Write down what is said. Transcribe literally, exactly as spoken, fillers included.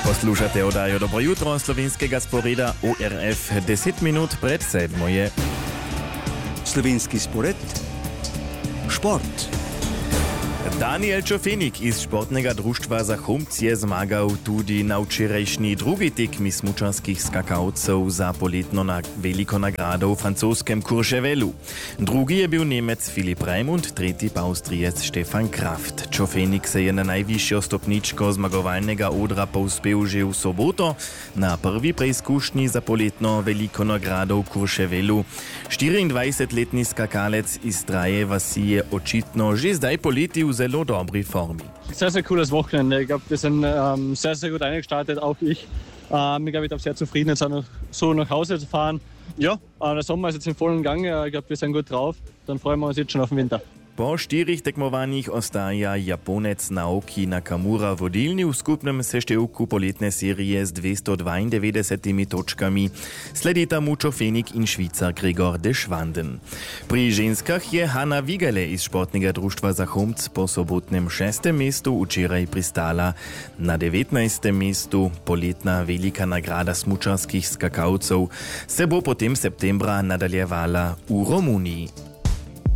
Poslušate oddajo Dobro jutro slovenskega sporeda O R F deset minut pred sedmo je. Slovenski spored, šport. Daniel Čofenik iz športnega društva za Chomc je zmagal tudi na včerajšnji drugi tekmi smučarskih skakalcev za poletno na veliko nagrado v francoskem Courchevelu. Drugi je bil Nemec Filip Raimund, tretji pa Avstrijec Stefan Kraft. Čofenik se je na najvišjo stopničko zmagovalnega odra povzpel že v soboto na prvi preizkušnji za poletno veliko nagrado v Courchevelu. štiriindvajsetletni skakalec iz Traje vasi je očitno že zdaj poleti v zelo dobri formi. Sehr, sehr cooles Wochenende. Ich glaube, wir sind ähm, sehr, sehr gut eingestartet, auch ich. Ähm, ich glaube, ich bin sehr zufrieden, jetzt auch noch so nach Hause zu fahren. Ja, äh, der Sommer ist jetzt in vollen Gang. Ich glaube, wir sind gut drauf. Dann freuen wir uns jetzt schon auf den Winter. Po štirih tekmovanjih ostaja Japonec Naoki Nakamura vodilni v skupnem seštevku poletne serije z dvesto dvaindevetdesetimi točkami. Sledita mu Čofenik in Švicar Gregor Deschwanden. Pri ženskah je Hanna Vigale iz športnega društva za Chomc po sobotnem šestem mestu včeraj pristala na devetnajstem mestu. Poletna velika nagrada smučarskih skakalcev se bo potem septembra nadaljevala v Romuniji.